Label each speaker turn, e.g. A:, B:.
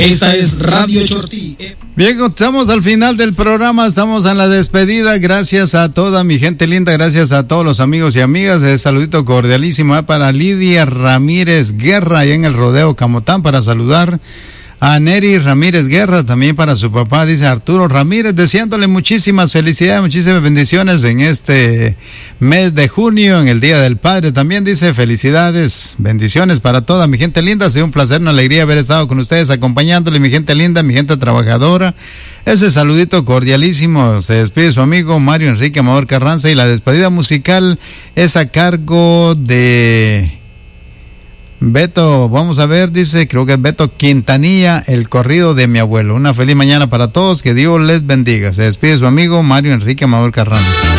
A: Esta es Radio Chortí.
B: Bien, estamos al final del programa, estamos en la despedida. Gracias a toda mi gente linda, gracias a todos los amigos y amigas. Saludito cordialísimo para Lidia Ramírez Guerra, allá en el Rodeo Camotán, para saludar a Neri Ramírez Guerra, también para su papá, dice Arturo Ramírez, deseándole muchísimas felicidades, muchísimas bendiciones en este mes de junio, en el Día del Padre. También dice felicidades, bendiciones para toda mi gente linda. Ha sido un placer, una alegría haber estado con ustedes, acompañándole, mi gente linda, mi gente trabajadora. Ese saludito cordialísimo, se despide su amigo Mario Enrique Amador Carranza, y la despedida musical es a cargo de Beto, vamos a ver, dice, creo que es Beto Quintanilla, El corrido de mi abuelo. Una feliz mañana para todos, que Dios les bendiga. Se despide su amigo Mario Enrique Amador Carranza.